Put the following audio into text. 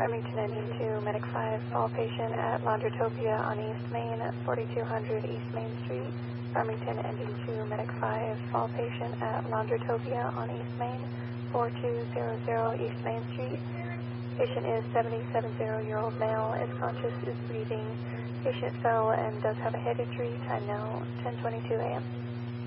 Farmington Engine 2, Medic 5, fall patient at Laundrotopia on East Main, 4200 East Main Street. Farmington Engine 2, Medic 5, fall patient at Laundrotopia on East Main, 4200 East Main Street. Patient is 77-year-old male, is conscious, is breathing. Patient fell and does have a head injury. Time now, 10:22 a.m.